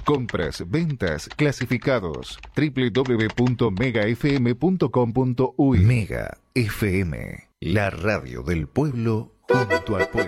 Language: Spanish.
compras, ventas, clasificados. www.megafm.com.uy. Mega FM, la radio del pueblo junto al pueblo.